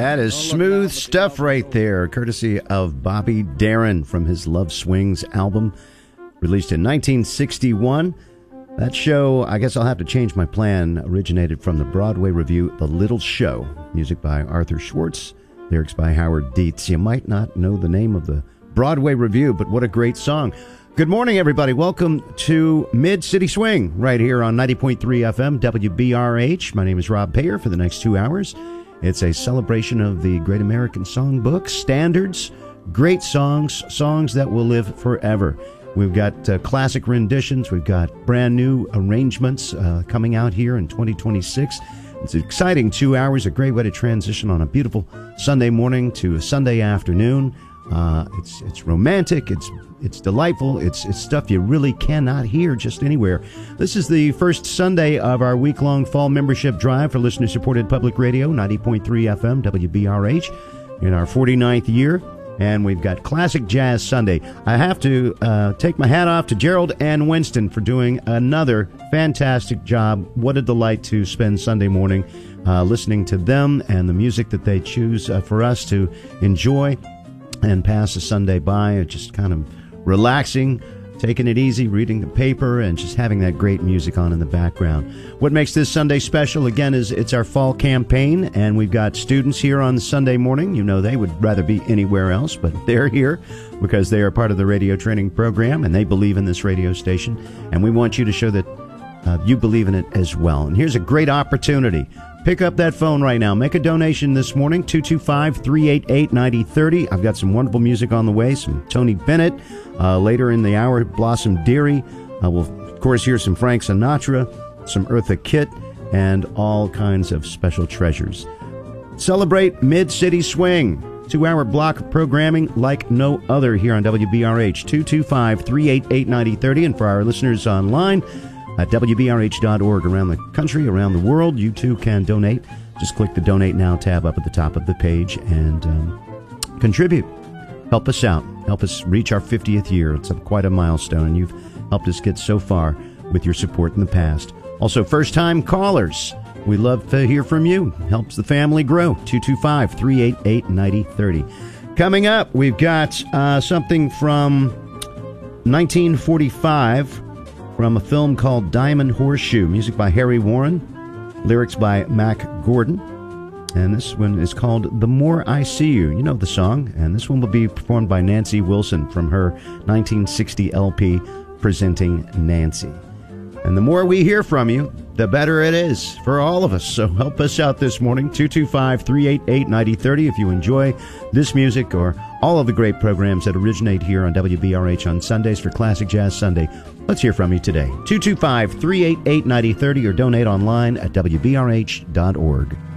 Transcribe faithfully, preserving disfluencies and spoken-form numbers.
That is smooth stuff right there, courtesy of Bobby Darin from his Love Swings album, released in nineteen sixty-one. That show, I guess I'll have to change my plan, originated from the Broadway review The Little Show. Music by Arthur Schwartz, lyrics by Howard Dietz. You might not know the name of the Broadway review, but what a great song. Good morning, everybody. Welcome to Mid-City Swing right here on ninety point three F M W B R H. My name is Rob Payer for the next two hours. It's a celebration of the Great American Songbook, standards, great songs, songs that will live forever. We've got uh, classic renditions. We've got brand new arrangements uh, coming out here in twenty twenty-six. It's an exciting two hours, a great way to transition on a beautiful Sunday morning to a Sunday afternoon. Uh, it's it's romantic. It's it's delightful. It's it's stuff you really cannot hear just anywhere. This is the first Sunday of our week-long fall membership drive for listener-supported public radio, ninety point three F M, W B R H, in our forty-ninth year. And we've got Classic Jazz Sunday. I have to uh, take my hat off to Gerald and Winston for doing another fantastic job. What a delight to spend Sunday morning uh, listening to them and the music that they choose uh, for us to enjoy and pass a Sunday by, just kind of relaxing, taking it easy, reading the paper, and just having that great music on in the background. What makes this Sunday special, again, is it's our fall campaign, and we've got students here on Sunday morning. You know, they would rather be anywhere else, but they're here because they are part of the radio training program, and they believe in this radio station, and we want you to show that uh, you believe in it as well. And here's a great opportunity. Pick up that phone right now. Make a donation this morning, two two five, three eight eight, nine zero three zero. I've got some wonderful music on the way, some Tony Bennett. Uh, later in the hour, Blossom Dearie. Uh, we'll, of course, hear some Frank Sinatra, some Eartha Kitt, and all kinds of special treasures. Celebrate Mid-City Swing. Two-hour block of programming like no other here on W B R H. two two five, three eight eight, nine zero three zero. And for our listeners online, at W B R H dot org. Around the country, around the world, you too can donate. Just click the Donate Now tab up at the top of the page and um, contribute. Help us out. Help us reach our fiftieth year. It's a, quite a milestone, and you've helped us get so far with your support in the past. Also, first-time callers. We love to hear from you. Helps the family grow. two two five, three eight eight, nine zero three zero. Coming up, we've got uh, something from nineteen forty-five, from a film called Diamond Horseshoe. Music by Harry Warren, lyrics by Mac Gordon. And this one is called The More I See You. You know the song. And this one will be performed by Nancy Wilson from her nineteen sixty L P, Presenting Nancy. And the more we hear from you, the better it is for all of us. So help us out this morning, two two five, three eight eight, nine zero three zero. If you enjoy this music or all of the great programs that originate here on W B R H on Sundays for Classic Jazz Sunday, let's hear from you today. two two five, three eight eight, nine zero three zero or donate online at W B R H dot org.